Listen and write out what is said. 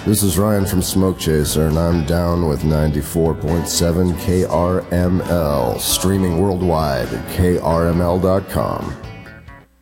This is Ryan from Smoke Chaser, and I'm down with 94.7 KRML, streaming worldwide at krml.com.